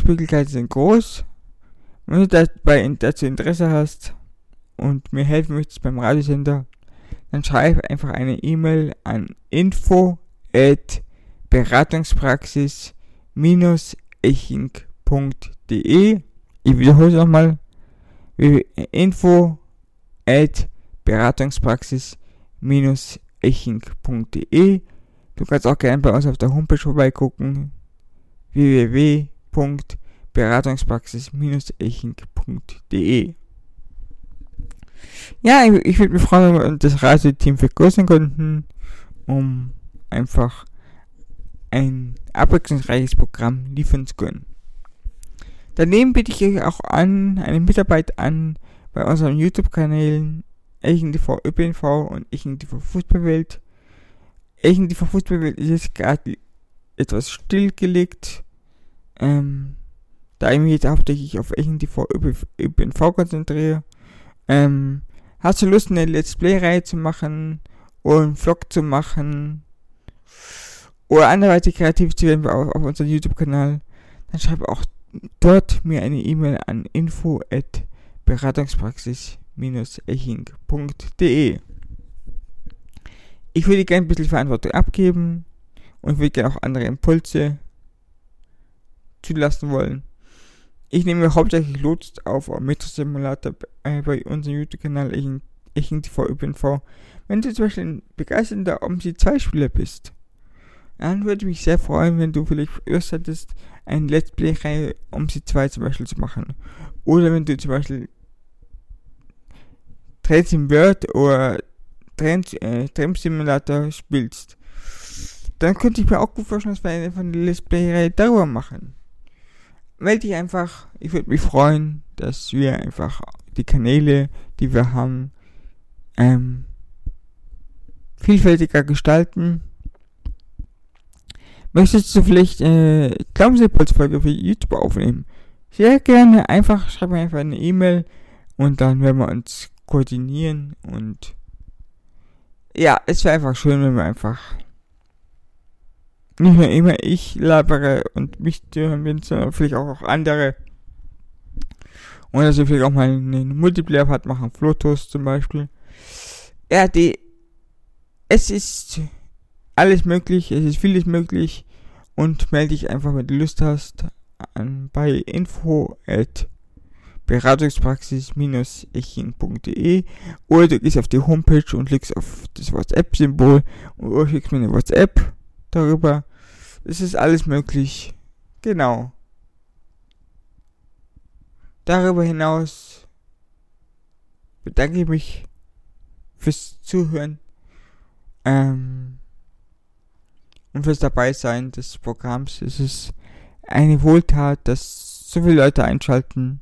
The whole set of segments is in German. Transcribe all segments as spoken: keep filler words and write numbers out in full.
Antwortmöglichkeiten sind groß. Wenn du dabei dazu Interesse hast und mir helfen möchtest beim Radiosender, dann schreib einfach eine E-Mail an info at beratungspraxis eching punkt de. Ich wiederhole es nochmal. info at beratungspraxis eching punkt de. Du kannst auch gerne bei uns auf der Homepage vorbeigucken. w w w punkt beratungspraxis eching punkt de. Ja, ich, ich würde mich freuen, wenn wir das Radioteam vergrößern könnten, um einfach ein abwechslungsreiches Programm liefern zu können. Daneben biete ich euch auch an, eine Mitarbeit an bei unseren YouTube-Kanälen echingtv Ö P N V und echingtv Fußballwelt. echingtv Fußballwelt ist jetzt gerade etwas stillgelegt, ähm, da ich mich jetzt hauptsächlich auf echingtv Ö P N V konzentriere. Ähm, hast du Lust, eine Let's Play-Reihe zu machen oder einen Vlog zu machen oder anderweitig kreativ zu werden auf, auf unserem YouTube-Kanal, dann schreibe auch dort mir eine E-Mail an info at beratungspraxis eching punkt de. Ich würde gerne ein bisschen Verantwortung abgeben und würde gerne auch andere Impulse zulassen wollen. Ich nehme hauptsächlich Lust auf Metro Simulator äh, bei unserem YouTube-Kanal echingtv Ö P N V. Wenn du zum Beispiel ein begeisterter O M S I zwei Spieler bist, dann würde ich mich sehr freuen, wenn du vielleicht Lust hättest, eine Let's Play-Reihe O M S I zwei zum Beispiel zu machen. Oder wenn du zum Beispiel Train Sim World oder Train, äh, Train Simulator spielst, dann könnte ich mir auch gut vorstellen, dass wir eine, eine Let's Play-Reihe darüber machen. Melde dich einfach, ich würde mich freuen, dass wir einfach die Kanäle, die wir haben, ähm, vielfältiger gestalten. Möchtest du vielleicht äh, Glaubensimpulsfolge für YouTube aufnehmen? Sehr gerne, einfach schreib mir einfach eine E-Mail und dann werden wir uns koordinieren und ja, es wäre einfach schön, wenn wir einfach nicht nur immer ich labere und mich hören will, sondern vielleicht auch, auch andere. Und dass wir vielleicht auch mal einen Multiplayer-Part machen, Flotos zum Beispiel. Ja, die, es ist alles möglich, es ist vieles möglich und melde dich einfach, wenn du Lust hast, an bei info at beratungspraxis eching punkt de oder du gehst auf die Homepage und klickst auf das WhatsApp-Symbol oder schickst mir eine WhatsApp darüber. Es ist alles möglich. Genau. Darüber hinaus bedanke ich mich fürs Zuhören ähm, und fürs Dabeisein des Programms. Es ist eine Wohltat, dass so viele Leute einschalten.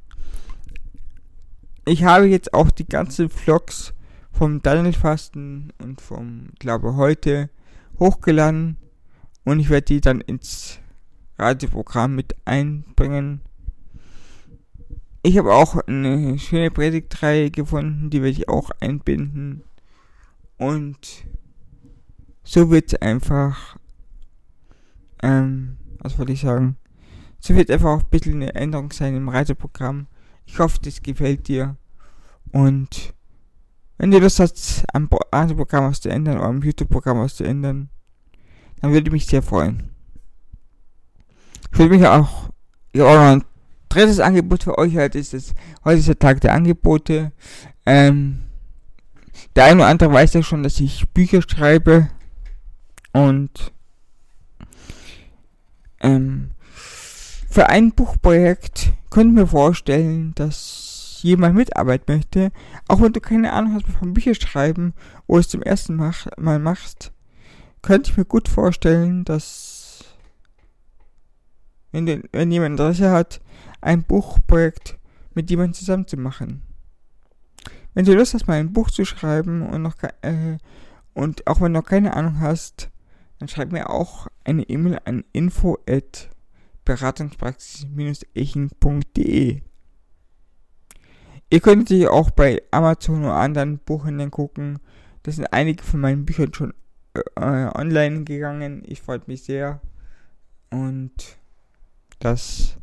Ich habe jetzt auch die ganzen Vlogs vom Daniel-Fasten und vom Glaube heute hochgeladen und ich werde die dann ins Radioprogramm mit einbringen. Ich habe auch eine schöne Predigtreihe gefunden, die werde ich auch einbinden und so wird es einfach, ähm, was wollte ich sagen, so wird einfach auch ein bisschen eine Änderung sein im Radioprogramm. Ich hoffe, das gefällt dir und wenn du Lust hast, am Radioprogramm was zu ändern oder am YouTube-Programm was zu ändern, dann würde ich mich sehr freuen. Ich würde mich auch, ich habe auch noch ein drittes Angebot für euch. Heute ist es, heute ist der Tag der Angebote. Ähm, der eine oder andere weiß ja schon, dass ich Bücher schreibe und ähm, für ein Buchprojekt könnte ich mir vorstellen, dass jemand mitarbeiten möchte, auch wenn du keine Ahnung hast von Bücher schreiben oder es zum ersten Mal machst, könnte ich mir gut vorstellen, dass wenn, du, wenn jemand Interesse hat, ein Buchprojekt mit jemandem zusammen zu machen. Wenn du Lust hast, mal ein Buch zu schreiben und noch äh, und auch wenn du noch keine Ahnung hast, dann schreib mir auch eine E-Mail an info at beratungspraxis eching punkt de. Ihr könnt natürlich auch bei Amazon oder anderen Buchhändlern gucken. Da sind einige von meinen Büchern schon äh, online gegangen. Ich freue mich sehr. Und das